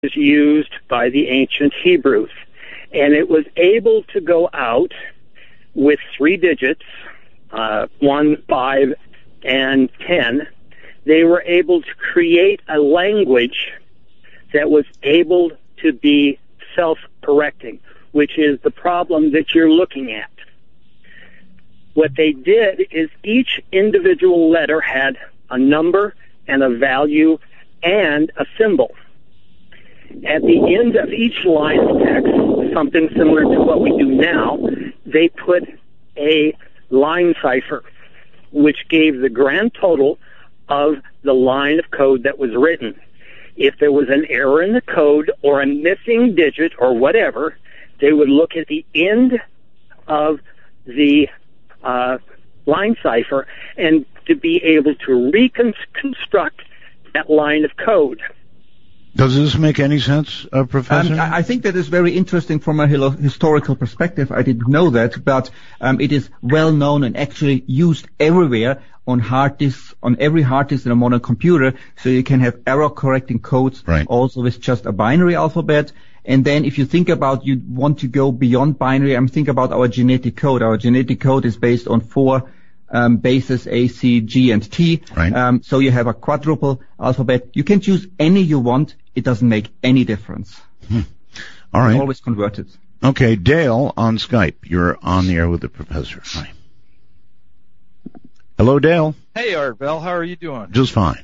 was used by the ancient Hebrews. And it was able to go out with 3 digits, 1, 5, and 10. They were able to create a language that was able to be self-correcting, which is the problem that you're looking at. What they did is each individual letter had a number and a value and a symbol. At the end of each line of text, something similar to what we do now, they put a line cipher, which gave the grand total of the line of code that was written. If there was an error in the code or a missing digit or whatever, they would look at the end of the line cipher and to be able to reconstruct that line of code. Does this make any sense, Professor? I think that is very interesting from a historical perspective. I didn't know that, but it is well known and actually used everywhere on hard disks, on every hard disk in a modern computer, so you can have error-correcting codes, right, also with just a binary alphabet. And then if you think about you want to go beyond binary, think about our genetic code. Our genetic code is based on 4 bases, A, C, G, and T. Right. So you have a quadruple alphabet. You can choose any you want. It doesn't make any difference. All right. It's always converted. Okay, Dale on Skype. You're on the air with the professor. Hi. Hello, Dale. Hey, Art Bell. How are you doing? Just fine.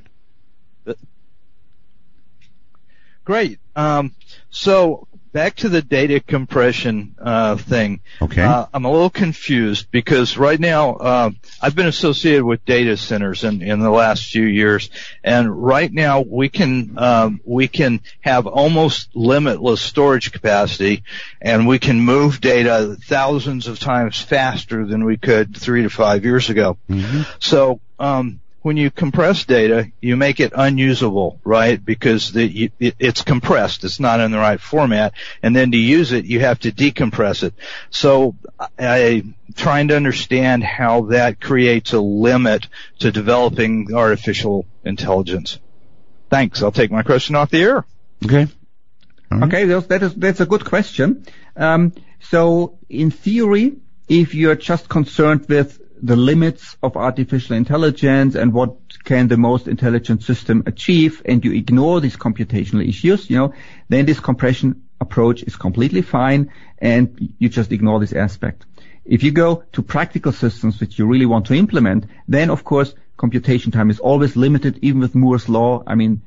Great. So back to the data compression thing. Okay. I'm a little confused because right now I've been associated with data centers in the last few years, and right now we can have almost limitless storage capacity, and we can move data thousands of times faster than we could 3 to 5 years ago. Mm-hmm. So when you compress data, you make it unusable, right? Because it's compressed. It's not in the right format. And then to use it, you have to decompress it. So I'm trying to understand how that creates a limit to developing artificial intelligence. Thanks. I'll take my question off the air. Okay. Okay, that's a good question. So in theory, if you're just concerned with the limits of artificial intelligence and what can the most intelligent system achieve, and you ignore these computational issues, then this compression approach is completely fine, and you just ignore this aspect. If you go to practical systems which you really want to implement, then of course computation time is always limited, even with Moore's law. Even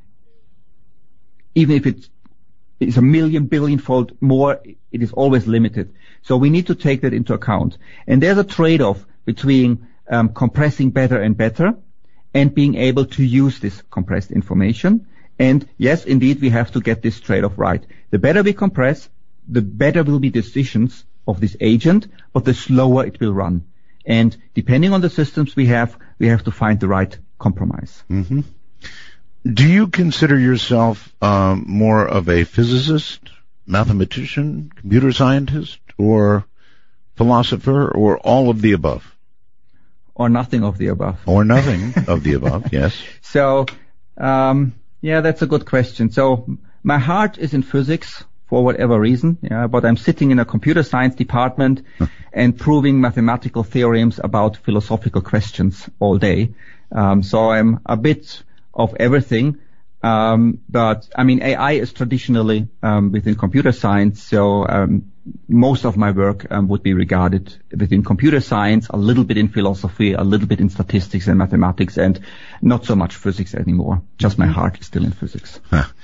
if it's a million billion-fold more, it is always limited. So we need to take that into account. And there's a trade-off between compressing better and better and being able to use this compressed information. And yes, indeed, we have to get this trade-off right. The better we compress, the better will be decisions of this agent, but the slower it will run. And depending on the systems we have to find the right compromise. Mm-hmm. Do you consider yourself more of a physicist, mathematician, computer scientist, or philosopher, or all of the above? Or nothing of the above. Or nothing of the above, yes. So, that's a good question. So, my heart is in physics for whatever reason, but I'm sitting in a computer science department and proving mathematical theorems about philosophical questions all day. So I'm a bit of everything. But AI is traditionally within computer science, so most of my work would be regarded within computer science, a little bit in philosophy, a little bit in statistics and mathematics, and not so much physics anymore. Just my heart is still in physics.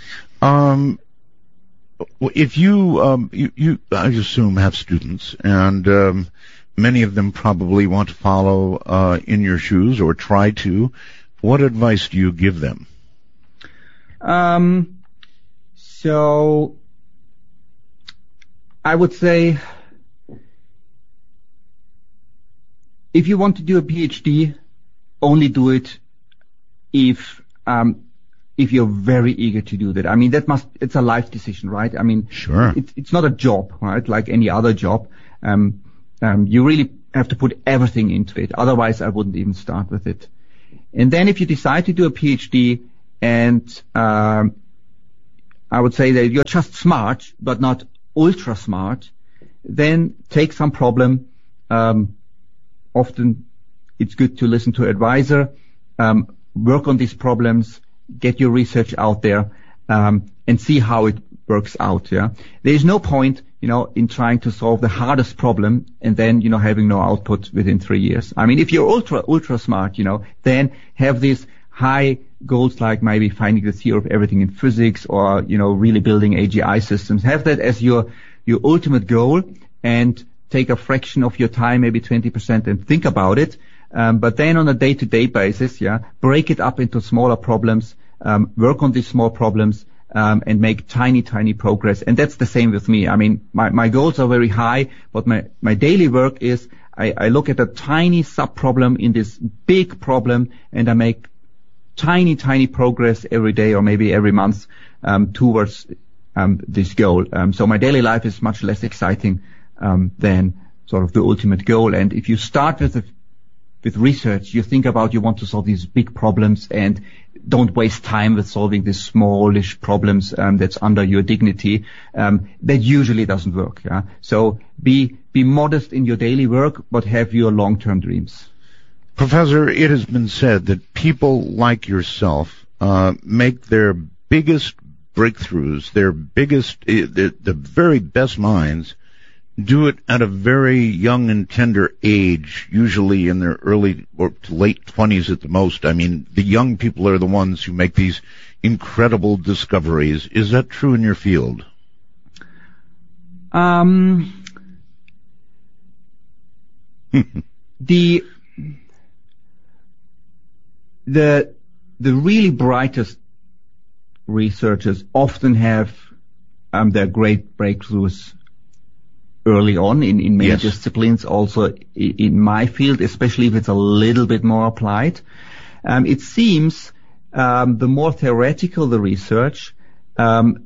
If you I assume have students, and many of them probably want to follow in your shoes or try to, what advice do you give them? So I would say if you want to do a PhD, only do it if you're very eager to do that. It's a life decision, right? Sure. It's not a job, right? Like any other job. You really have to put everything into it. Otherwise, I wouldn't even start with it. And then if you decide to do a PhD, and I would say that you're just smart, but not ultra smart, then take some problem. Often it's good to listen to an advisor, work on these problems, get your research out there, and see how it works out. Yeah. There is no point, in trying to solve the hardest problem and then, having no output within 3 years. I mean, if you're ultra smart, then have these high goals like maybe finding the theory of everything in physics or, really building AGI systems. Have that as your ultimate goal and take a fraction of your time, maybe 20%, and think about it. But then on a day-to-day basis, break it up into smaller problems, work on these small problems, and make tiny progress. And that's the same with me. I mean, my goals are very high, but my daily work is I look at a tiny sub-problem in this big problem, and I make tiny progress every day or maybe every month, towards, this goal. So my daily life is much less exciting, than sort of the ultimate goal. And if you start with research, you think about you want to solve these big problems and don't waste time with solving these smallish problems that's under your dignity. That usually doesn't work. Yeah? So be modest in your daily work, but have your long-term dreams. Professor, it has been said that people like yourself make their biggest breakthroughs, their biggest, the very best minds, do it at a very young and tender age, usually in their early or late 20s at the most. I mean, the young people are the ones who make these incredible discoveries. Is that true in your field? The really brightest researchers often have their great breakthroughs early on in many disciplines, also in my field, especially if it's a little bit more applied. It seems the more theoretical the research, you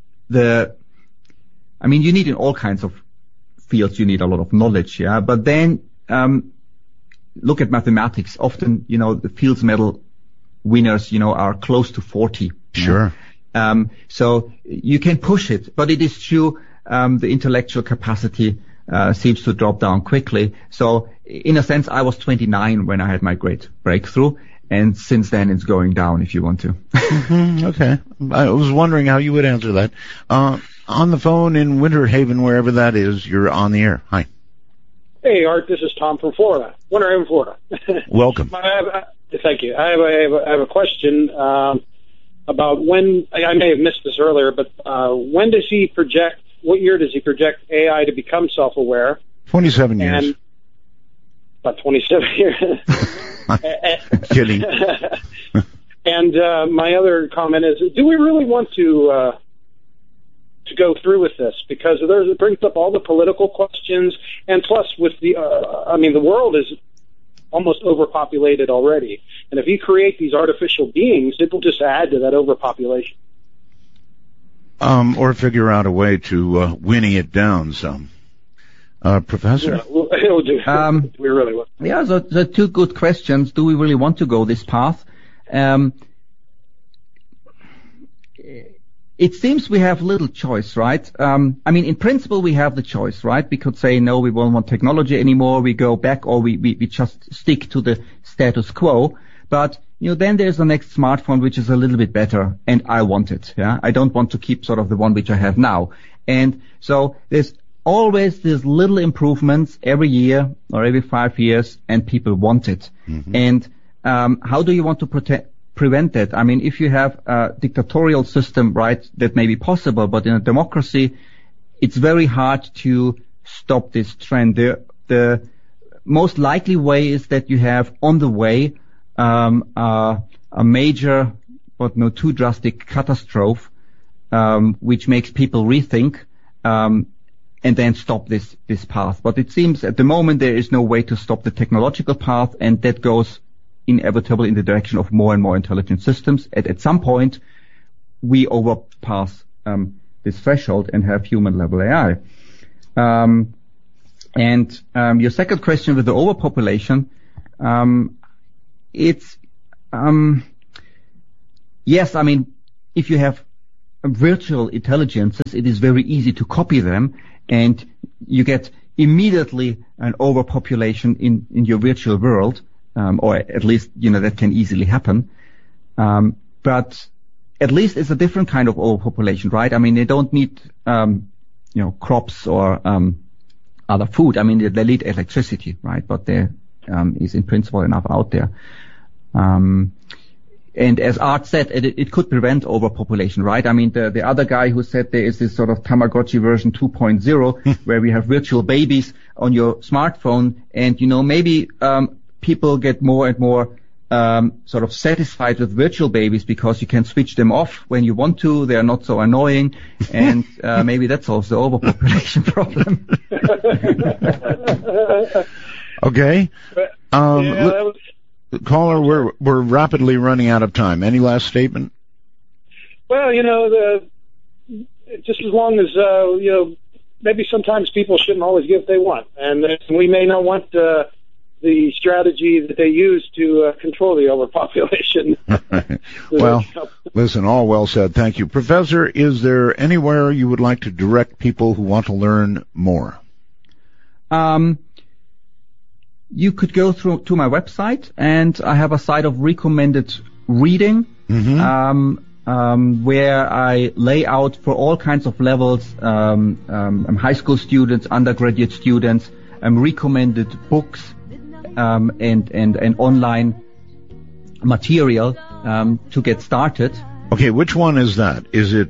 need in all kinds of fields, you need a lot of knowledge, but then look at mathematics. Often, the Fields Medal winners, are close to 40. Sure. So you can push it, but it is true, the intellectual capacity seems to drop down quickly. So in a sense, I was 29 when I had my great breakthrough, and since then it's going down, if you want to. Okay. I was wondering how you would answer that. On the phone in Winter Haven, wherever that is, you're on the air. Hi. Hey, Art, this is Tom from Florida, Winter Haven, Florida. Welcome. Thank you. I have a question about when, I may have missed this earlier, but when does he project, what year does he project AI to become self-aware? 27 years. And about 27 years. Kidding. And my other comment is, do we really want to go through with this? Because it brings up all the political questions, and plus with the, the world is almost overpopulated already. And if you create these artificial beings, it will just add to that overpopulation. Or figure out a way to whinny it down some. Professor? Yeah, it'll do. We really will. Yeah, so the two good questions. Do we really want to go this path? It seems we have little choice, right? In principle, we have the choice, right? We could say, no, we won't want technology anymore. We go back, or we just stick to the status quo. But, then there's the next smartphone, which is a little bit better, and I want it, yeah? I don't want to keep sort of the one which I have now. And so there's always these little improvements every year or every 5 years, and people want it. Mm-hmm. And, how do you want to prevent that? If you have a dictatorial system, right, that may be possible, but in a democracy, it's very hard to stop this trend. The most likely way is that you have on the way a major, but no too drastic catastrophe, which makes people rethink, and then stop this path. But it seems at the moment there is no way to stop the technological path, and that goes inevitably in the direction of more and more intelligent systems. At some point, we overpass this threshold and have human-level AI. And your second question with the overpopulation, it's yes. If you have virtual intelligences, it is very easy to copy them, and you get immediately an overpopulation in your virtual world, or at least, that can easily happen. But at least it's a different kind of overpopulation, right? I mean, they don't need, crops or other food. I mean, they need electricity, right? But there is in principle enough out there. And as Art said, it could prevent overpopulation, right? I mean, the other guy who said there is this sort of Tamagotchi version 2.0 where we have virtual babies on your smartphone, and maybe people get more and more sort of satisfied with virtual babies because you can switch them off when you want to. They are not so annoying, and maybe that solves the overpopulation problem. Okay. Caller, we're rapidly running out of time. Any last statement? Well, just as long as maybe sometimes people shouldn't always get what they want, and we may not want the strategy that they use to control the overpopulation. Well, listen, all well said. Thank you. Professor, is there anywhere you would like to direct people who want to learn more? You could go to my website, and I have a site of recommended reading, where I lay out for all kinds of levels, high school students, undergraduate students, recommended books, and online material, to get started. Okay, which one is that? Is it,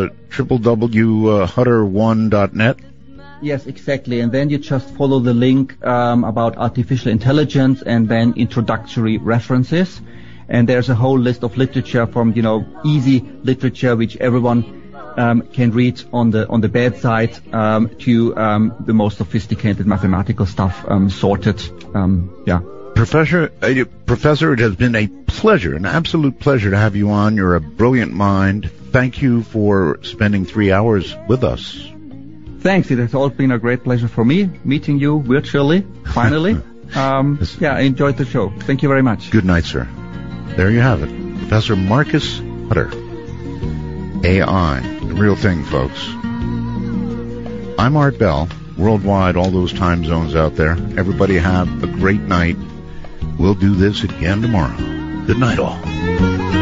www.hutter1.net? Yes, exactly. And then you just follow the link about artificial intelligence and then introductory references. And there's a whole list of literature from, easy literature which everyone can read on the bedside to the most sophisticated mathematical stuff sorted. Professor, it has been a pleasure, an absolute pleasure to have you on. You're a brilliant mind. Thank you for spending 3 hours with us. Thanks. It has all been a great pleasure for me, meeting you virtually, finally. I enjoyed the show. Thank you very much. Good night, sir. There you have it. Professor Marcus Hutter. AI, the real thing, folks. I'm Art Bell. Worldwide, all those time zones out there. Everybody have a great night. We'll do this again tomorrow. Good night, all.